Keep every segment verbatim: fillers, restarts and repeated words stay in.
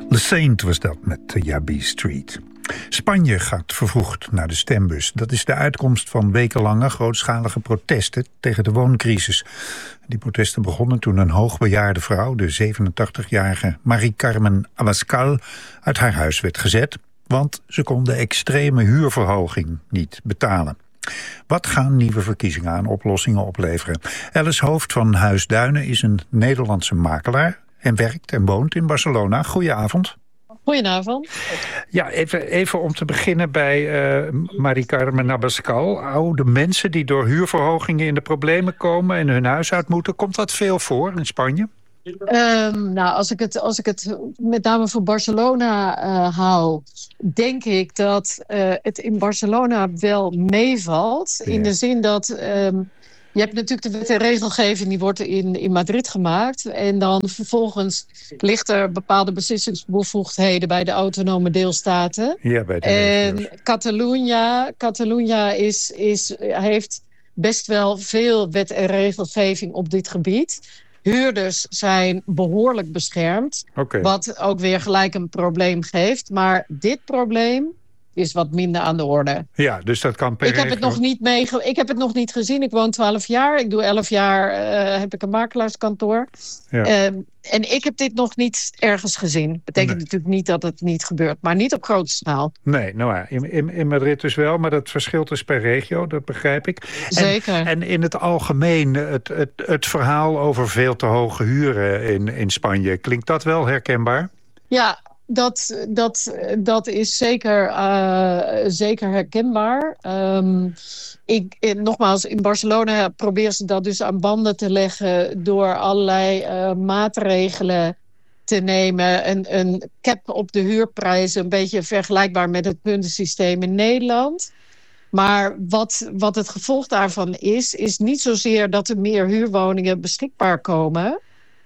The Saint was dat met Yabi Street. Spanje gaat vervroegd naar de stembus. Dat is de uitkomst van wekenlange grootschalige protesten tegen de wooncrisis. Die protesten begonnen toen een hoogbejaarde vrouw, de zevenentachtigjarige Mari Carmen Abascal, uit haar huis werd gezet, want ze kon de extreme huurverhoging niet betalen. Wat gaan nieuwe verkiezingen aan oplossingen opleveren? Alice Hoofd van Huis Duinen is een Nederlandse makelaar en werkt en woont in Barcelona. Goedenavond. Goedenavond. Ja, even, even om te beginnen bij uh, Mari Carmen Abascal. Oude mensen die door huurverhogingen in de problemen komen en hun huis uit moeten. Komt dat veel voor in Spanje? Um, nou, als ik, het, als ik het met name voor Barcelona uh, hou, denk ik dat uh, het in Barcelona wel meevalt. Ja. In de zin dat um, je hebt natuurlijk de wet en regelgeving, die wordt in, in Madrid gemaakt. En dan vervolgens ligt er bepaalde beslissingsbevoegdheden bij de autonome deelstaten. Ja, bij de en Catalunya, Catalunya is, is, heeft best wel veel wet en regelgeving op dit gebied. Huurders zijn behoorlijk beschermd. Okay. Wat ook weer gelijk een probleem geeft. Maar dit probleem is wat minder aan de orde. Ja, dus dat kan per ik heb het nog niet meege- Ik heb het nog niet gezien. Ik woon twaalf jaar. Ik doe elf jaar. Uh, heb ik een makelaarskantoor. Ja. Uh, en ik heb dit nog niet ergens gezien. Betekent nee. natuurlijk niet dat het niet gebeurt. Maar niet op grote schaal. Nee, nou ja, in, in, in Madrid dus wel. Maar dat verschilt dus per regio. Dat begrijp ik. Zeker. En, en in het algemeen, het, het, het verhaal over veel te hoge huren in, in Spanje. Klinkt dat wel herkenbaar? Ja. Dat, dat, dat is zeker, uh, zeker herkenbaar. Um, ik, nogmaals, in Barcelona proberen ze dat dus aan banden te leggen door allerlei uh, maatregelen te nemen. Een, een cap op de huurprijzen, een beetje vergelijkbaar met het puntensysteem in Nederland. Maar wat, wat het gevolg daarvan is, is niet zozeer dat er meer huurwoningen beschikbaar komen.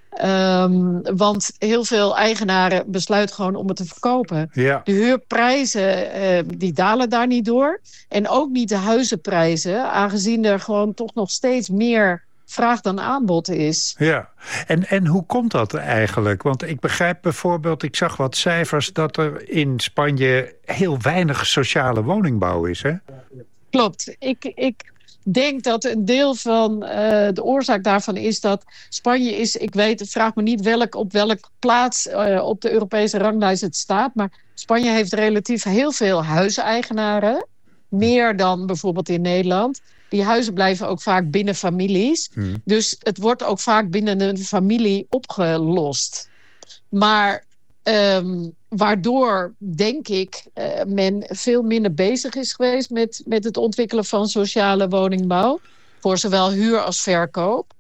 Um, want heel veel eigenaren besluiten gewoon om het te verkopen. Ja. De huurprijzen uh, die dalen daar niet door. En ook niet de huizenprijzen, aangezien er gewoon toch nog steeds meer vraag dan aanbod is. Ja, en, en hoe komt dat eigenlijk? Want ik begrijp bijvoorbeeld, ik zag wat cijfers, dat er in Spanje heel weinig sociale woningbouw is, hè? Klopt. Ik... ik denk dat een deel van uh, de oorzaak daarvan is dat Spanje is, ik weet, vraag me niet welk, op welke plaats uh, op de Europese ranglijst het staat, maar Spanje heeft relatief heel veel huiseigenaren, meer dan bijvoorbeeld in Nederland. Die huizen blijven ook vaak binnen families, hmm. dus het wordt ook vaak binnen een familie opgelost. Maar Um, waardoor, denk ik, uh, men veel minder bezig is geweest met, met het ontwikkelen van sociale woningbouw. Voor zowel huur als verkoop.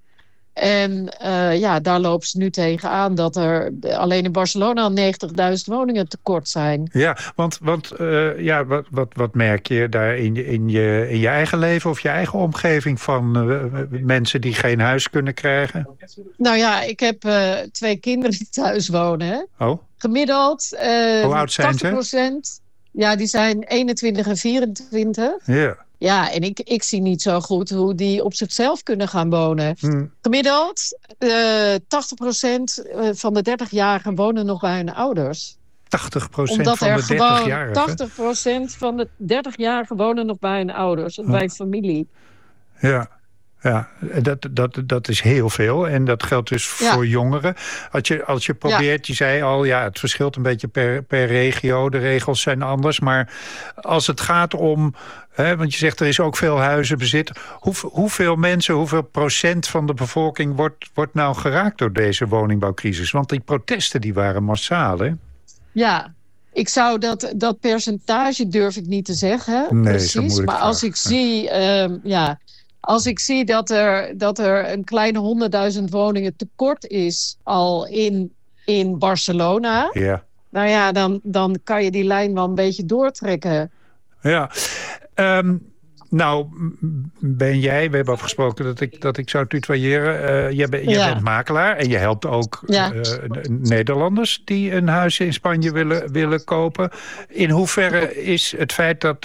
En uh, ja, daar lopen ze nu tegenaan dat er alleen in Barcelona al negentigduizend woningen tekort zijn. Ja, want, want uh, ja, wat, wat, wat merk je daar in, in, je, in je eigen leven of je eigen omgeving van uh, mensen die geen huis kunnen krijgen? Nou ja, ik heb uh, twee kinderen die thuis wonen. Hè. Oh. Gemiddeld uh, Hoe oud zijn tachtig procent. Ze? Ja, die zijn eenentwintig en vierentwintig. Ja. Ja, en ik, ik zie niet zo goed hoe die op zichzelf kunnen gaan wonen. Hmm. Gemiddeld, uh, tachtig procent van de dertigjarigen wonen nog bij hun ouders. tachtig procent van de dertigjarigen? tachtig procent van de dertigjarigen wonen nog bij hun ouders, oh. bij familie. Ja. Ja, dat, dat, dat is heel veel. En dat geldt dus ja. voor jongeren. Als je, als je probeert, ja. je zei al, ja, het verschilt een beetje per, per regio. De regels zijn anders. Maar als het gaat om, hè, want je zegt er is ook veel huizenbezit. Hoe, hoeveel mensen, hoeveel procent van de bevolking wordt, wordt nou geraakt door deze woningbouwcrisis? Want die protesten die waren massaal, hè? Ja, ik zou dat, dat percentage durf ik niet te zeggen. Nee, precies. Maar vraag. als ik zie, um, ja... Als ik zie dat er, dat er een kleine honderdduizend woningen tekort is al in, in Barcelona. Ja. Nou ja, dan, dan kan je die lijn wel een beetje doortrekken. Ja, um, nou ben jij, we hebben afgesproken dat ik, dat ik zou tutoyeren. Uh, jij, ben, jij ja. bent makelaar en je helpt ook ja. uh, Nederlanders die een huis in Spanje willen, willen kopen. In hoeverre is het feit dat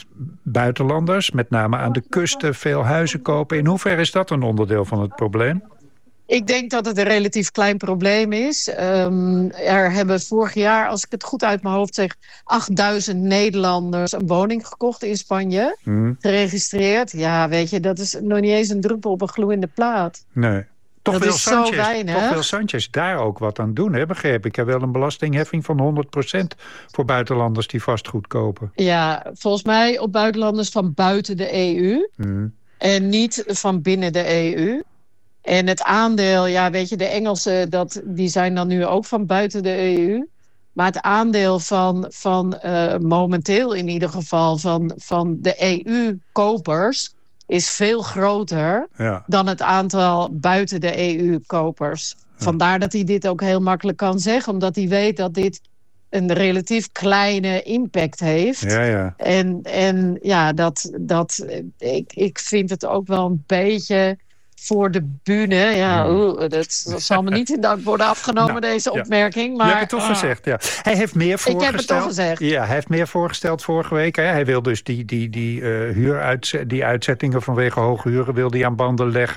buitenlanders, met name aan de kusten, veel huizen kopen, in hoeverre is dat een onderdeel van het probleem? Ik denk dat het een relatief klein probleem is. Um, er hebben vorig jaar, als ik het goed uit mijn hoofd zeg, achtduizend Nederlanders een woning gekocht in Spanje. Hmm. Geregistreerd. Ja, weet je, dat is nog niet eens een druppel op een gloeiende plaat. Nee. Toch dat wil, is Sanchez, zo weinig. toch wil Sanchez daar ook wat aan doen, hè? Begreep ik. Hij wil een belastingheffing van honderd procent voor buitenlanders die vastgoed kopen. Ja, volgens mij op buitenlanders van buiten de E U. Hmm. En niet van binnen de E U. En het aandeel, ja, weet je, de Engelsen, dat, die zijn dan nu ook van buiten de E U. Maar het aandeel van, van uh, momenteel in ieder geval van, van de E U-kopers is veel groter Ja. dan het aantal buiten de E U-kopers. Ja. Vandaar dat hij dit ook heel makkelijk kan zeggen, omdat hij weet dat dit een relatief kleine impact heeft. Ja, ja. En, en ja, dat, dat, ik, ik vind het ook wel een beetje voor de bühne. Ja, Hmm. oeh, dat zal me niet in dank worden afgenomen, nou, deze ja. opmerking. Maar, je hebt het toch ah, gezegd, ja. Hij heeft meer voorgesteld. Ik heb het toch gezegd. Ja, hij heeft meer voorgesteld vorige week. Hè. Hij wil dus die, die, die, uh, huuruitz- die uitzettingen vanwege hoge huren wil die aan banden leggen.